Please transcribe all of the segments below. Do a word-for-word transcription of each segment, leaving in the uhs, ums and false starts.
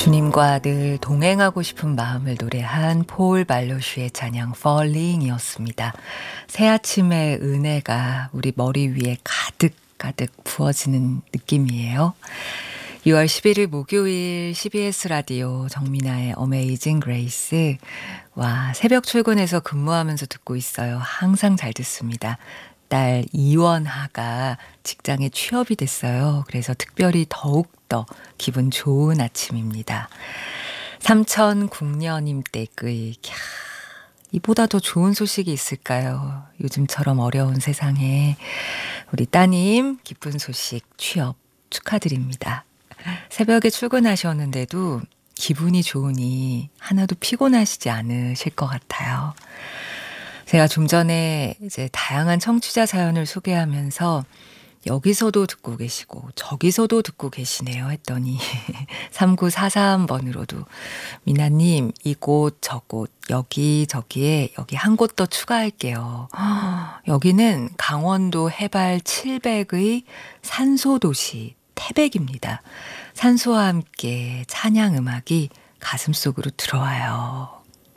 주님과 늘 동행하고 싶은 마음을 노래한 폴 발로슈의 찬양 Falling이었습니다. 새 아침의 은혜가 우리 머리 위에 가득 가득 부어지는 느낌이에요. 유월 십일일 목요일 씨비에스 라디오 정민아의 어메이징 그레이스. 와, 새벽 출근해서 근무하면서 듣고 있어요. 항상 잘 듣습니다. 딸 이원하가 직장에 취업이 됐어요. 그래서 특별히 더욱더 기분 좋은 아침입니다. 삼천국년임 댁의 캬, 이보다 더 좋은 소식이 있을까요? 요즘처럼 어려운 세상에 우리 따님 기쁜 소식 취업 축하드립니다. 새벽에 출근하셨는데도 기분이 좋으니 하나도 피곤하시지 않으실 것 같아요. 제가 좀 전에 이제 다양한 청취자 사연을 소개하면서 여기서도 듣고 계시고 저기서도 듣고 계시네요 했더니 삼구사삼 번으로도 미나님 이곳 저곳 여기 저기에 여기 한 곳 더 추가할게요. 여기는 강원도 해발 칠백의 산소도시 태백입니다. 산소와 함께 찬양 음악이 가슴속으로 들어와요.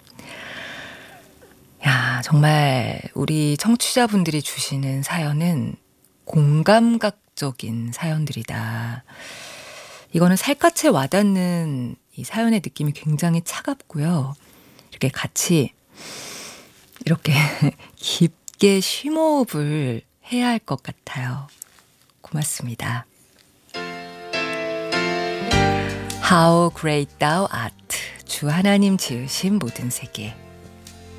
야, 정말 우리 청취자분들이 주시는 사연은 공감각적인 사연들이다. 이거는 살갗에 와닿는 이 사연의 느낌이 굉장히 차갑고요. 이렇게 같이 이렇게 깊게 심호흡을 해야 할 것 같아요. 고맙습니다. How great thou art. 주 하나님 지으신 모든 세계.